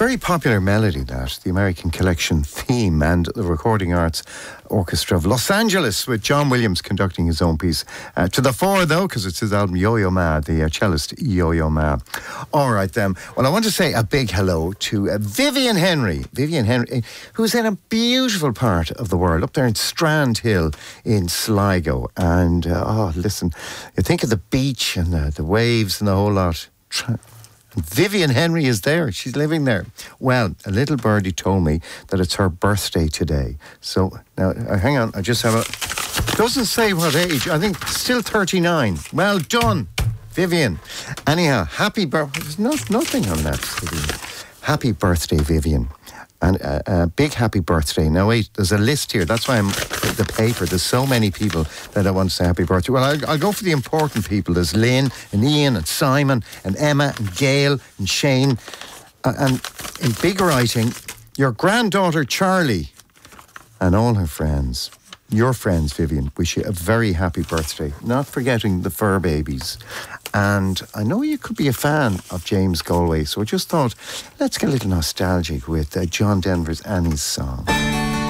very popular melody, that, the American Collection theme, and the Recording Arts Orchestra of Los Angeles, with John Williams conducting his own piece. To the fore, though, because it's his album Yo-Yo Ma, the cellist Yo-Yo Ma. All right, then. Well, I want to say a big hello to Vivian Henry. Vivian Henry, who's in a beautiful part of the world, up there in Strand Hill in Sligo. And, listen, you think of the beach and the waves and the whole lot. Vivian Henry is there. She's living there. Well, a little birdie told me that it's her birthday today. So, now, hang on. I just have a... Doesn't say what age. I think still 39. Well done, Vivian. Anyhow, happy birthday. There's nothing on that, Vivian. Happy birthday, Vivian. And a big happy birthday. Now, wait, there's a list here. That's why I'm the paper. There's so many people that I want to say happy birthday. Well, I'll go for the important people. There's Lynn and Ian and Simon and Emma and Gail and Shane. And in big writing, your granddaughter Charlie and all her friends. Your friends, Vivian, wish you a very happy birthday. Not forgetting the fur babies. And I know you could be a fan of James Galway, so I just thought, let's get a little nostalgic with John Denver's Annie's Song.